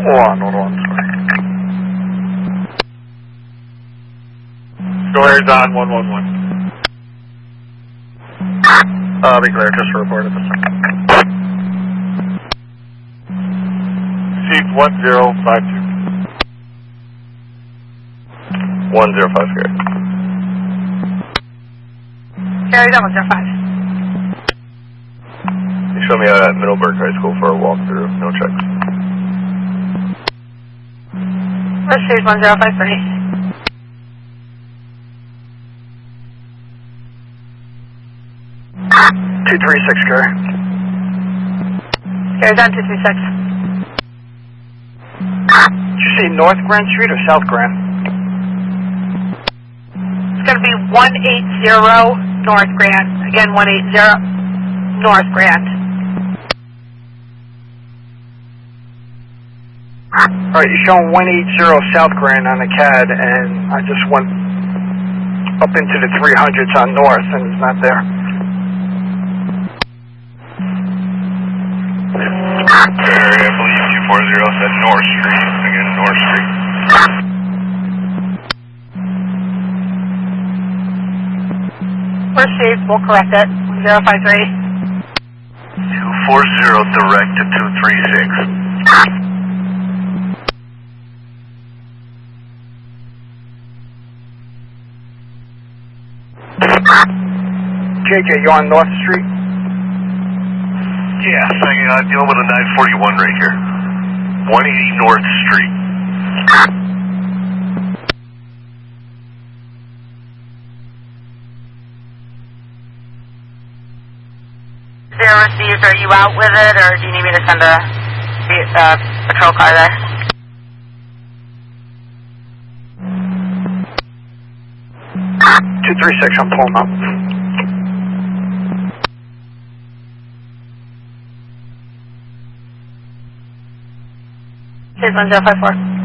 Hold on, sorry. Squares on 111. Be clear, just a report at this time. Received 1052. 105 here. Carries on 105. You show me out at Middleburg High School for a walkthrough, no checks. Received 1053. 236, Gary. Carries on 236. Did you see North Grand Street or South Grand? It's going to be 180 North Grand. Again, 180 North Grand. Alright, you're showing 180 South Grand on the CAD, and I just went up into the 300s on North, and it's not there. Area, I believe U40 said North Street. Again, North Street. Received, we'll correct it. 1053. 240 direct to 236. JJ, you on North Street? Yes, I'm dealing with a 941 right here. 180 North Street. Zero received, are you out with it, or do you need me to send a patrol car there? $236, I'm pulling up. Here's 1054.